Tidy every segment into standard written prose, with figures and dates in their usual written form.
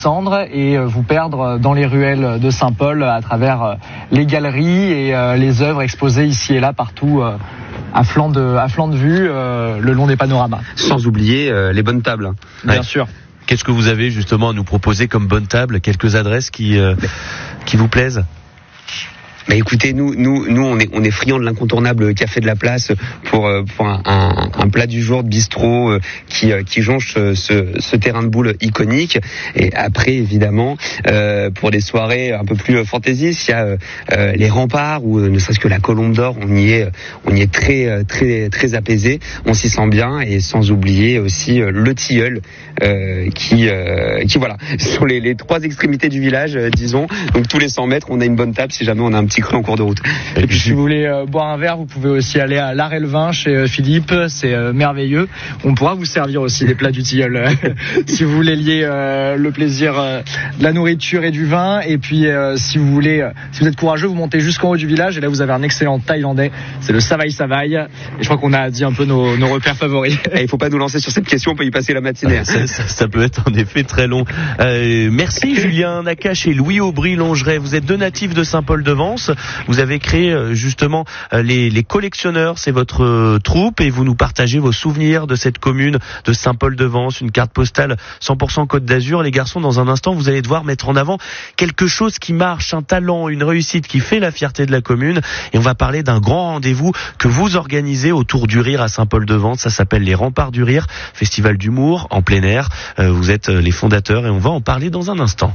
descendre et vous perdre dans les ruelles de Saint-Paul à travers les galeries et les œuvres exposées ici et là partout à flanc de vue le long des panoramas. Sans oublier les bonnes tables. Bien sûr. Qu'est-ce que vous avez justement à nous proposer comme bonne table? Quelques adresses qui vous plaisent? Bah écoutez, nous on est friands de l'incontournable café de la place pour un plat du jour de bistrot qui jonche ce terrain de boule iconique. Et après évidemment pour des soirées un peu plus fantaisistes, il y a les remparts ou ne serait-ce que la Colombe d'Or. On y est très apaisé, on s'y sent bien, et sans oublier aussi le Tilleul qui voilà sur les trois extrémités du village, disons. Donc tous les 100 mètres on a une bonne table si jamais on a un petit creux en cours de route. Et puis si vous voulez boire un verre, vous pouvez aussi aller à l'Art et le Vin chez Philippe, c'est merveilleux. On pourra vous servir aussi des plats du Tilleul si vous voulez lier le plaisir de la nourriture et du vin. Et puis si vous êtes courageux, vous montez jusqu'en haut du village et là vous avez un excellent thaïlandais, c'est le Savai Savai. Et je crois qu'on a dit un peu nos repères favoris. Et il faut pas nous lancer sur cette question, on peut y passer la matinée. Ça peut être en effet très long. Merci Julien Nakache et Louis Aubry-Longeray. Vous êtes deux natifs de Saint-Paul-de-Vence. Vous avez créé justement les collectionneurs, c'est votre troupe, et vous nous partagez vos souvenirs de cette commune de Saint-Paul-de-Vence, une carte postale 100% Côte d'Azur. Les garçons, dans un instant, vous allez devoir mettre en avant quelque chose qui marche, un talent, une réussite qui fait la fierté de la commune, et on va parler d'un grand rendez-vous que vous organisez autour du rire à Saint-Paul-de-Vence. Ça s'appelle les Remparts du Rire, festival d'humour en plein air. Vous êtes les fondateurs et on va en parler dans un instant.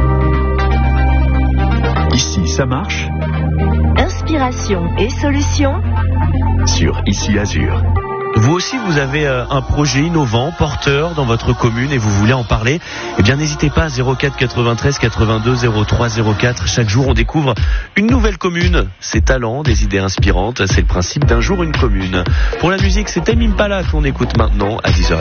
Ici, ça marche. Inspiration et solutions Sur Ici Azur. Vous aussi, vous avez un projet innovant, porteur dans votre commune et vous voulez en parler? Eh bien, n'hésitez pas, 04 93 82 03 04. Chaque jour, on découvre une nouvelle commune, ses talents, des idées inspirantes. C'est le principe d'un jour une commune. Pour la musique, c'est Tame Impala qu'on écoute maintenant à 10h.